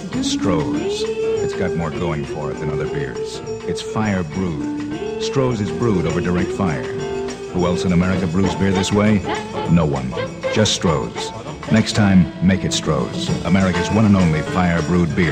Stroh's. It's got more going for it than other beers. It's fire brewed. Stroh's is brewed over direct fire. Who else in America brews beer this way? No one. Just Stroh's. Next time, make it Stroh's. America's one and only fire brewed beer.